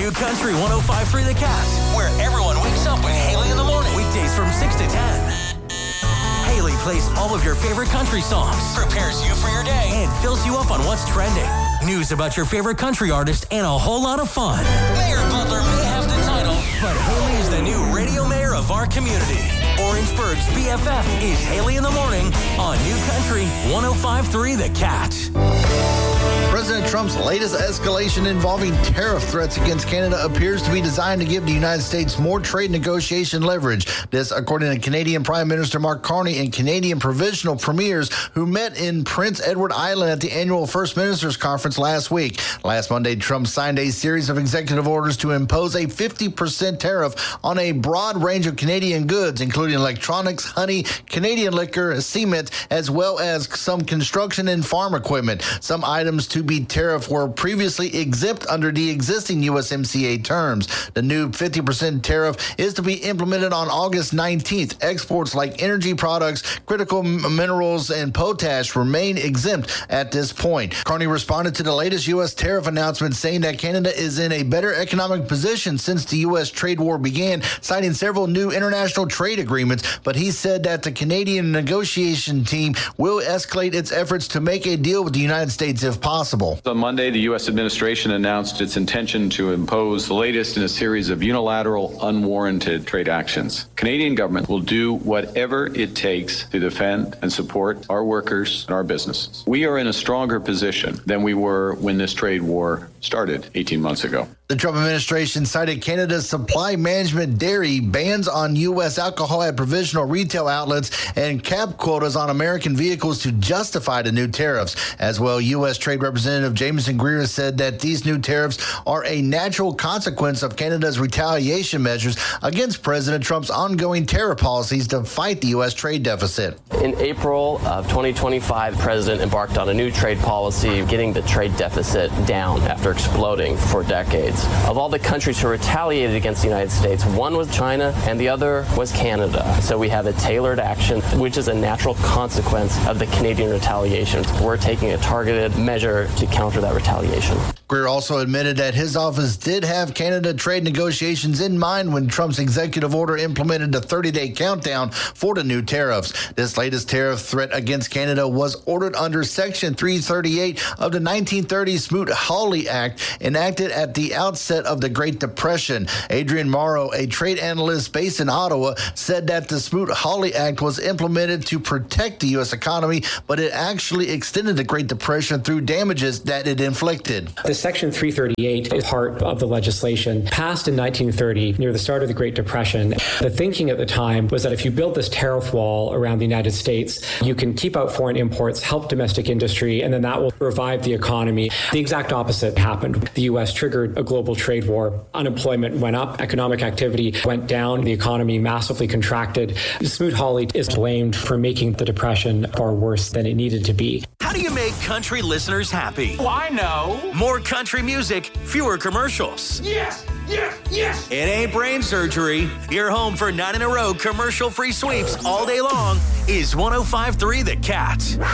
New Country 105.3 The Cat, where everyone wakes up with Haley in the morning. Weekdays from 6 to 10. Haley plays all of your favorite country songs, prepares you for your day, and fills you up on what's trending. News about your favorite country artist and a whole lot of fun. Mayor Butler may have the title, but Haley is the new radio mayor of our community. Orangeburg's BFF is Haley in the morning on New Country 105.3 The Cat. President Trump's latest escalation involving tariff threats against Canada appears to be designed to give the United States more trade negotiation leverage. This, according to Canadian Prime Minister Mark Carney and Canadian provincial premiers who met in Prince Edward Island at the annual First Ministers Conference last week. Last Monday, Trump signed a series of executive orders to impose a 50% tariff on a broad range of Canadian goods, including electronics, honey, Canadian liquor, cement, as well as some construction and farm equipment. Some items to be tariff were previously exempt under the existing USMCA terms. The new 50% tariff is to be implemented on August 19th. Exports like energy products, critical minerals, and potash remain exempt at this point. Carney responded to the latest U.S. tariff announcement, saying that Canada is in a better economic position since the U.S. trade war began, citing several new international trade agreements, but he said that the Canadian negotiation team will escalate its efforts to make a deal with the United States if possible. On Monday, the U.S. administration announced its intention to impose the latest in a series of unilateral, unwarranted trade actions. Canadian government will do whatever it takes to defend and support our workers and our businesses. We are in a stronger position than we were when this trade war started 18 months ago. The Trump administration cited Canada's supply management dairy, bans on U.S. alcohol at provisional retail outlets, and cap quotas on American vehicles to justify the new tariffs. As well, U.S. Trade Representative Jameson Greer said that these new tariffs are a natural consequence of Canada's retaliation measures against President Trump's ongoing tariff policies to fight the U.S. trade deficit. In April of 2025, the president embarked on a new trade policy, getting the trade deficit down after exploding for decades. Of all the countries who retaliated against the United States, one was China and the other was Canada. So we have a tailored action, which is a natural consequence of the Canadian retaliation. We're taking a targeted measure to counter that retaliation. Greer also admitted that his office did have Canada trade negotiations in mind when Trump's executive order implemented a 30-day countdown for the new tariffs. This latest tariff threat against Canada was ordered under Section 338 of the 1930 Smoot-Hawley Act, enacted at the outset of the Great Depression. Adrian Morrow, a trade analyst based in Ottawa, said that the Smoot-Hawley Act was implemented to protect the U.S. economy, but it actually extended the Great Depression through damages that it inflicted. The Section 338 is part of the legislation passed in 1930 near the start of the Great Depression. The thinking at the time was that if you build this tariff wall around the United States, you can keep out foreign imports, help domestic industry, and then that will revive the economy. The exact opposite happened. The U.S. triggered a global trade war. Unemployment went up, economic activity went down, the economy massively contracted. Smoot-Hawley is blamed for making the Depression far worse than it needed to be. How do you make country listeners happy? Oh, I know. More country music, fewer commercials. Yes, yes, yes. It ain't brain surgery. Your home for 9 in a row commercial-free sweeps all day long is 105.3 The Cat.